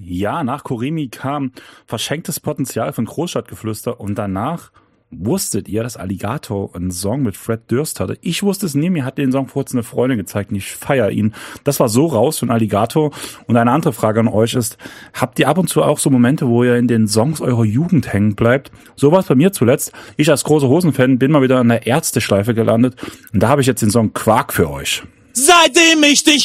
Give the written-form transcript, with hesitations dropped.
Ja, nach Kurimi kam Verschenktes Potenzial von Großstadtgeflüster und danach wusstet ihr, dass Alligator einen Song mit Fred Durst hatte? Ich wusste es nie, mir hat den Song vor kurzem eine Freundin gezeigt und ich feiere ihn. Das war so raus von Alligator. Und eine andere Frage an euch ist, habt ihr ab und zu auch so Momente, wo ihr in den Songs eurer Jugend hängen bleibt? So war es bei mir zuletzt. Ich als großer Hosen-Fan bin mal wieder an der Ärzteschleife gelandet und da habe ich jetzt den Song Quark für euch. Seitdem ich dich